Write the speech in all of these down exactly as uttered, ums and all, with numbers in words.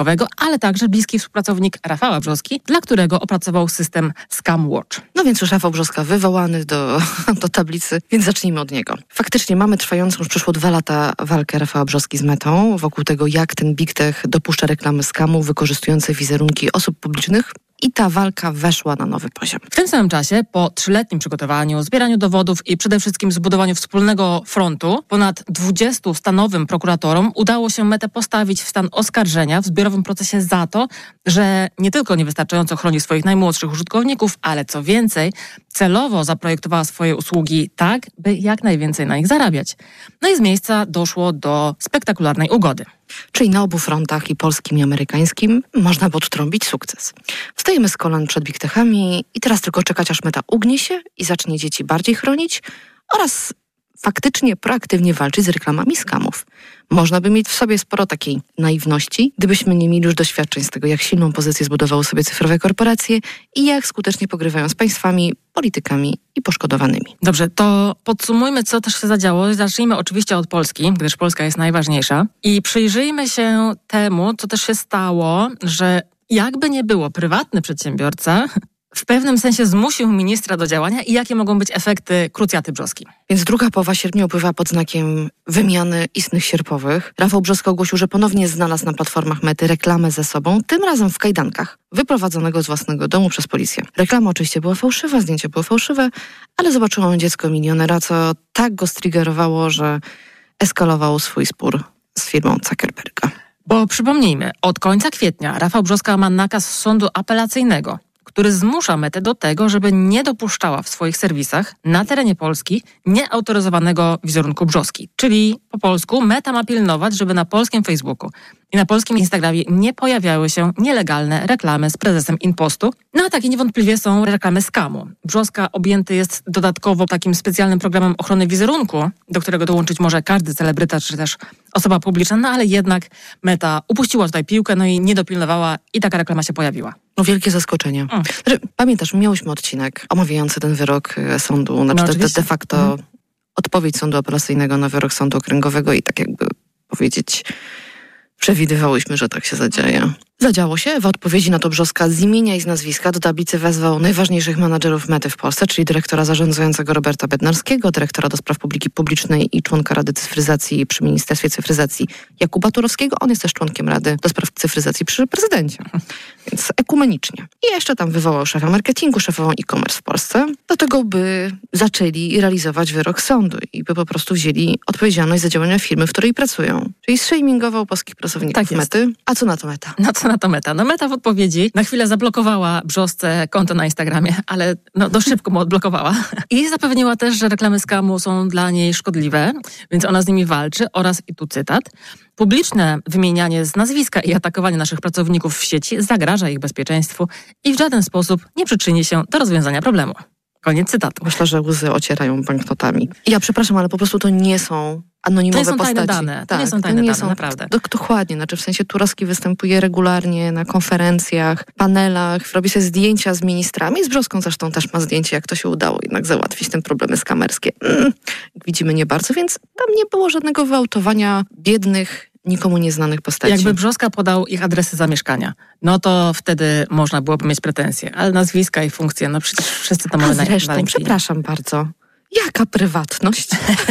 ale także bliski współpracownik Rafała Brzoski, dla którego opracował system ScamWatch. No więc już Rafał Brzoska wywołany do, do tablicy, więc zacznijmy od niego. Faktycznie mamy trwającą już przeszło dwa lata walkę Rafała Brzoski z Metą wokół tego, jak ten Big Tech dopuszcza reklamy skamu wykorzystujące wizerunki osób publicznych. I ta walka weszła na nowy poziom. W tym samym czasie, po trzyletnim przygotowaniu, zbieraniu dowodów i przede wszystkim zbudowaniu wspólnego frontu, ponad dwudziestu stanowym prokuratorom udało się Metę postawić w stan oskarżenia w zbiorowym procesie za to, że nie tylko niewystarczająco chroni swoich najmłodszych użytkowników, ale co więcej, celowo zaprojektowała swoje usługi tak, by jak najwięcej na nich zarabiać. No i z miejsca doszło do spektakularnej ugody. Czyli na obu frontach, i polskim, i amerykańskim, można podtrąbić sukces. Wstajemy z kolan przed Big Techami i teraz tylko czekać, aż Meta ugnie się i zacznie dzieci bardziej chronić oraz faktycznie proaktywnie walczyć z reklamami skamów. Można by mieć w sobie sporo takiej naiwności, gdybyśmy nie mieli już doświadczeń z tego, jak silną pozycję zbudowały sobie cyfrowe korporacje i jak skutecznie pogrywają z państwami, politykami i poszkodowanymi. Dobrze, to podsumujmy, co też się zadziało. Zacznijmy oczywiście od Polski, gdyż Polska jest najważniejsza. I przyjrzyjmy się temu, co też się stało, że jakby nie było, prywatny przedsiębiorca w pewnym sensie zmusił ministra do działania i jakie mogą być efekty krucjaty Brzoski. Więc druga połowa sierpnia upływa pod znakiem wymiany istnych sierpowych. Rafał Brzoska ogłosił, że ponownie znalazł na platformach Mety reklamę ze sobą, tym razem w kajdankach, wyprowadzonego z własnego domu przez policję. Reklama oczywiście była fałszywa, zdjęcia były fałszywe, ale zobaczyło on dziecko milionera, co tak go striggerowało, że eskalował swój spór z firmą Zuckerberga. Bo przypomnijmy, od końca kwietnia Rafał Brzoska ma nakaz z sądu apelacyjnego, który zmusza Metę do tego, żeby nie dopuszczała w swoich serwisach na terenie Polski nieautoryzowanego wizerunku Brzoski. Czyli po polsku Meta ma pilnować, żeby na polskim Facebooku i na polskim Instagramie nie pojawiały się nielegalne reklamy z prezesem InPostu. No a takie niewątpliwie są reklamy skamu. Brzoska objęty jest dodatkowo takim specjalnym programem ochrony wizerunku, do którego dołączyć może każdy celebryta czy też osoba publiczna, no ale jednak Meta upuściła tutaj piłkę, no i nie dopilnowała i taka reklama się pojawiła. No wielkie zaskoczenie. Mm. Znaczy, pamiętasz, miałyśmy odcinek omawiający ten wyrok sądu, znaczy no, de, de facto mm. odpowiedź sądu apelacyjnego na wyrok sądu okręgowego i tak jakby powiedzieć, przewidywałyśmy, że tak się zadzieje. Zadziało się. W odpowiedzi na to Brzoska z imienia i z nazwiska do tablicy wezwał najważniejszych menadżerów Mety w Polsce, czyli dyrektora zarządzającego Roberta Bednarskiego, dyrektora do spraw publiki publicznej i członka Rady Cyfryzacji przy Ministerstwie Cyfryzacji Jakuba Turowskiego. On jest też członkiem Rady do spraw cyfryzacji przy prezydencie. Więc ekumenicznie. I jeszcze tam wywołał szefa marketingu, szefową e-commerce w Polsce, do tego, by zaczęli realizować wyrok sądu i by po prostu wzięli odpowiedzialność za działania firmy, w której pracują. Czyli shamingował polskich pracowników tak Mety. A co na to Meta? Na co na to Meta? No Meta w odpowiedzi na chwilę zablokowała Brzosce konto na Instagramie, ale no dość szybko mu odblokowała. I zapewniła też, że reklamy skamu są dla niej szkodliwe, więc ona z nimi walczy oraz, i tu cytat, publiczne wymienianie z nazwiska i atakowanie naszych pracowników w sieci zagraża ich bezpieczeństwu i w żaden sposób nie przyczyni się do rozwiązania problemu. Koniec cytatu. Myślę, że łzy ocierają banknotami. Ja przepraszam, ale po prostu to nie są anonimowe to nie są postaci. Tajne dane. To tak, nie są tajne to nie dane, są, naprawdę. Do, dokładnie, znaczy w sensie Turowski występuje regularnie na konferencjach, panelach, robi sobie zdjęcia z ministrami, z Brzoską zresztą też ma zdjęcie, jak to się udało jednak załatwić ten problemy skamerskie. Mm, jak widzimy nie bardzo, więc tam nie było żadnego wyautowania biednych, nikomu nieznanych postaci. Jakby Brzoska podał ich adresy zamieszkania, no to wtedy można byłoby mieć pretensje, ale nazwiska i funkcje, no przecież wszyscy to mamy na zresztą, przepraszam bardzo, jaka prywatność?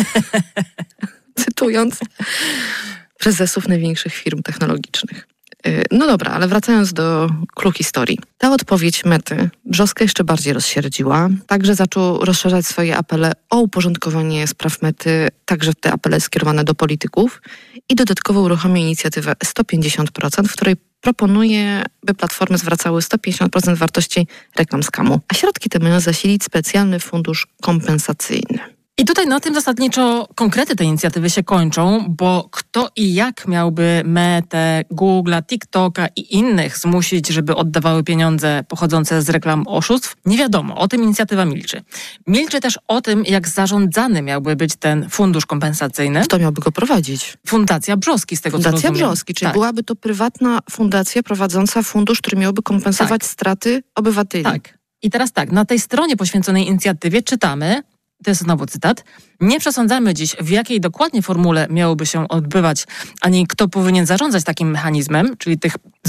Cytując prezesów największych firm technologicznych. No dobra, ale wracając do clou historii. Ta odpowiedź Mety Brzoskę jeszcze bardziej rozsierdziła. Także zaczął rozszerzać swoje apele o uporządkowanie spraw Mety, także te apele skierowane do polityków i dodatkowo uruchomił inicjatywę sto pięćdziesiąt procent, w której proponuje, by platformy zwracały sto pięćdziesiąt procent wartości reklam skamu. A środki te mają zasilić specjalny fundusz kompensacyjny. I tutaj na tym zasadniczo konkrety tej inicjatywy się kończą, bo kto i jak miałby Metę, Google'a, TikToka i innych zmusić, żeby oddawały pieniądze pochodzące z reklam oszustw? Nie wiadomo, o tym inicjatywa milczy. Milczy też o tym, jak zarządzany miałby być ten fundusz kompensacyjny. Kto miałby go prowadzić? Fundacja Brzoski, z tego Fundacja co rozumiem. Fundacja Brzoski, czyli tak. byłaby to prywatna fundacja prowadząca fundusz, który miałby kompensować tak. straty obywateli. Tak. I teraz tak, na tej stronie poświęconej inicjatywie czytamy, to jest znowu cytat, nie przesądzamy dziś, w jakiej dokładnie formule miałoby się odbywać, ani kto powinien zarządzać takim mechanizmem, czyli tych